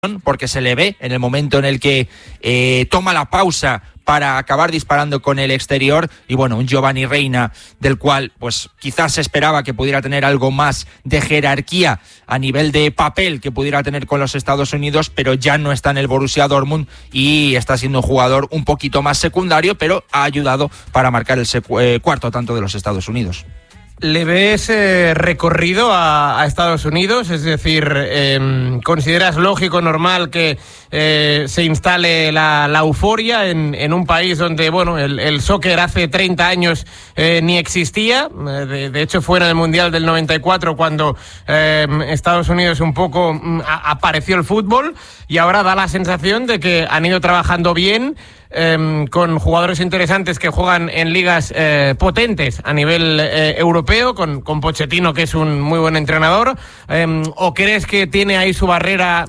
porque se le ve en el momento en el que toma la pausa para acabar disparando con el exterior, y bueno, un Giovanni Reina del cual pues quizás se esperaba que pudiera tener algo más de jerarquía a nivel de papel que pudiera tener con los Estados Unidos, pero ya no está en el Borussia Dortmund y está siendo un jugador un poquito más secundario, pero ha ayudado para marcar el cuarto tanto de los Estados Unidos. ¿Le ves recorrido a Estados Unidos? Es decir, ¿consideras lógico, normal que se instale la euforia en un país donde, bueno, el soccer hace 30 años ni existía? De hecho, fue en el Mundial del 94 cuando Estados Unidos un poco apareció el fútbol, y ahora da la sensación de que han ido trabajando bien, con jugadores interesantes que juegan en ligas potentes a nivel europeo, con Pochettino, que es un muy buen entrenador. ¿O crees que tiene ahí su barrera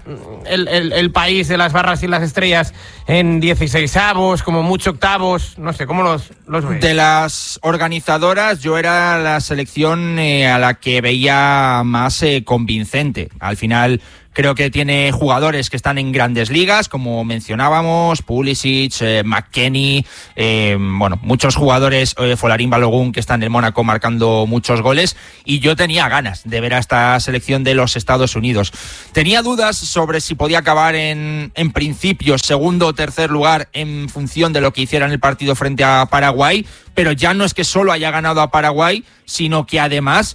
el país de las barras y las estrellas en 16avos, como mucho octavos? No sé, ¿cómo los ves? De las organizadoras, yo era la selección a la que veía más convincente. Al final creo que tiene jugadores que están en grandes ligas, como mencionábamos, Pulisic, McKennie, bueno, muchos jugadores, Folarin Balogun, que está en el Mónaco marcando muchos goles, y yo tenía ganas de ver a esta selección de los Estados Unidos. Tenía dudas sobre si podía acabar en principio segundo o tercer lugar en función de lo que hiciera en el partido frente a Paraguay, pero ya no es que solo haya ganado a Paraguay, sino que además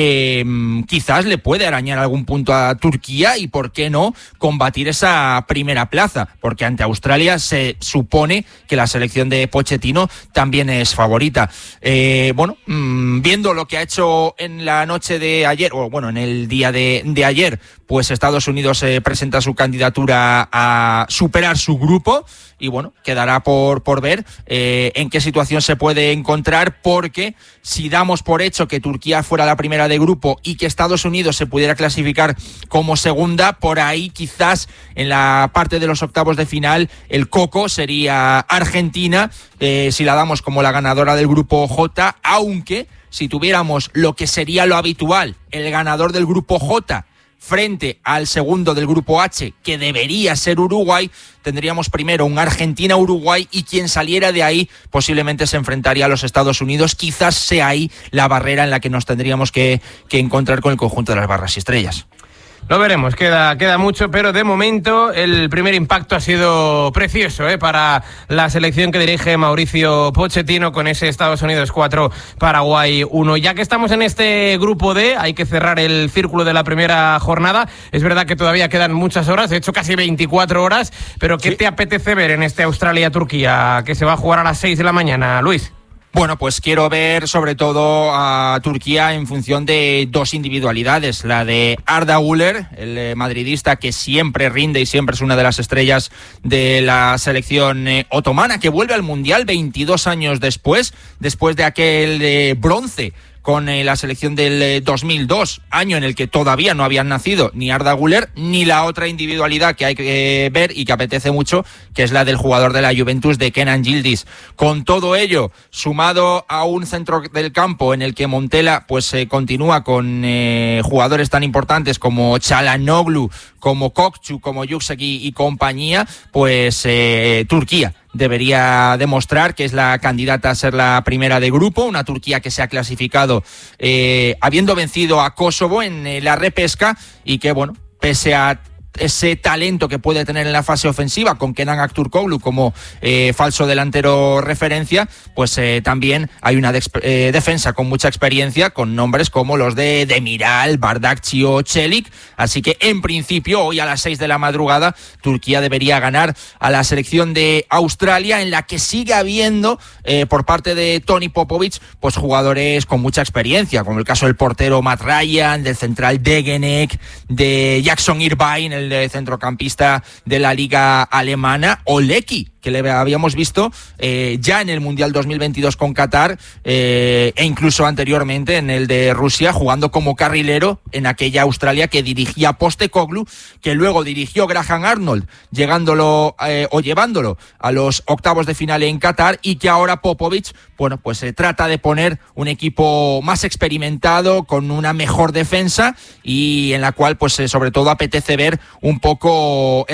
quizás le puede arañar algún punto a Turquía y, ¿por qué no?, combatir esa primera plaza, porque ante Australia se supone que la selección de Pochettino también es favorita. Bueno, viendo lo que ha hecho en la noche de ayer, o bueno, en el día de ayer, pues Estados Unidos presenta su candidatura a superar su grupo, y bueno, quedará por ver en qué situación se puede encontrar, porque si damos por hecho que Turquía fuera la primera de grupo y que Estados Unidos se pudiera clasificar como segunda, por ahí quizás en la parte de los octavos de final el coco sería Argentina, si la damos como la ganadora del grupo J, aunque si tuviéramos lo que sería lo habitual, el ganador del grupo J frente al segundo del grupo H, que debería ser Uruguay, tendríamos primero un Argentina-Uruguay, y quien saliera de ahí posiblemente se enfrentaría a los Estados Unidos. Quizás sea ahí la barrera en la que nos tendríamos que encontrar con el conjunto de las barras y estrellas. Lo veremos, queda mucho, pero de momento el primer impacto ha sido precioso para la selección que dirige Mauricio Pochettino, con ese Estados Unidos 4, Paraguay 1. Ya que estamos en este grupo D, hay que cerrar el círculo de la primera jornada. Es verdad que todavía quedan muchas horas, de hecho casi 24 horas, pero ¿qué te apetece ver en este Australia-Turquía, que se va a jugar a las 6 de la mañana, Luis? Bueno, pues quiero ver sobre todo a Turquía en función de dos individualidades. La de Arda Güler, el madridista que siempre rinde y siempre es una de las estrellas de la selección otomana, que vuelve al Mundial 22 años después de aquel bronce con la selección del 2002, año en el que todavía no habían nacido ni Arda Güler ni la otra individualidad que hay que ver y que apetece mucho, que es la del jugador de la Juventus, de Kenan Yildiz. Con todo ello, sumado a un centro del campo en el que Montella pues continúa con jugadores tan importantes como Çalhanoğlu, como Kokçu, como Yüksek y compañía, pues Turquía debería demostrar que es la candidata a ser la primera de grupo, una Turquía que se ha clasificado habiendo vencido a Kosovo en la repesca, y que, bueno, pese a ese talento que puede tener en la fase ofensiva con Kenan Aktürkoğlu como falso delantero referencia, pues también hay una defensa con mucha experiencia, con nombres como los de Demiral, Bardakçı o Çelik. Así que en principio hoy a las 6 de la madrugada Turquía debería ganar a la selección de Australia, en la que sigue habiendo por parte de Toni Popovic pues jugadores con mucha experiencia, como el caso del portero Matt Ryan, del central Degenek, de Jackson Irvine, el centrocampista de la liga alemana, o Lecky, que le habíamos visto ya en el Mundial 2022 con Qatar e incluso anteriormente en el de Rusia, jugando como carrilero en aquella Australia que dirigía Postecoglou, que luego dirigió Graham Arnold, llevándolo a los octavos de final en Qatar, y que ahora Popovic, bueno, pues se trata de poner un equipo más experimentado, con una mejor defensa y en la cual pues sobre todo apetece ver un poco